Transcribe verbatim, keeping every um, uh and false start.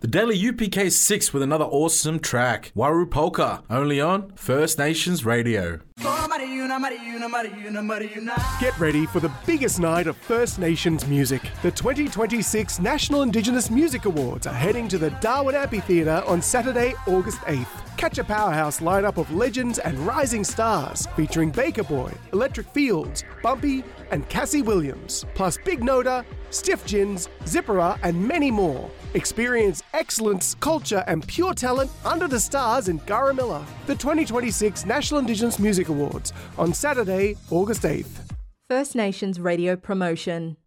The Daily U P K six with another awesome track, Waru Polka, only on First Nations Radio. Get ready for the biggest night of First Nations music. The twenty twenty-six National Indigenous Music Awards are heading to the Darwin Amphitheatre on Saturday, August eighth. Catch a powerhouse lineup of legends and rising stars featuring Baker Boy, Electric Fields, Bumpy and Cassie Williams, plus Big Noda, Stiff Gins, Zippera and many more. Experience excellence, culture and pure talent under the stars in Garamilla. The twenty twenty-six National Indigenous Music Awards on Saturday, August eighth. First Nations Radio promotion.